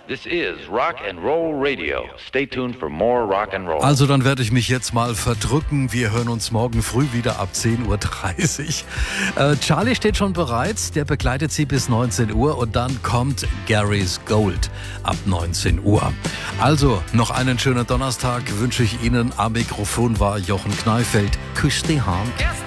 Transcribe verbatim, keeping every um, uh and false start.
This is Rock and Roll Radio. Stay tuned for more Rock and Roll. Also dann werde ich mich jetzt mal verdrücken. Wir hören uns morgen früh wieder ab zehn Uhr dreißig. Äh, Charlie steht schon bereit. Der begleitet Sie bis neunzehn Uhr und dann kommt Gary's Gold ab neunzehn Uhr. Also noch einen schönen Donnerstag wünsche ich Ihnen. Am Mikrofon war Jochen Kneifeld. Küss die Hand.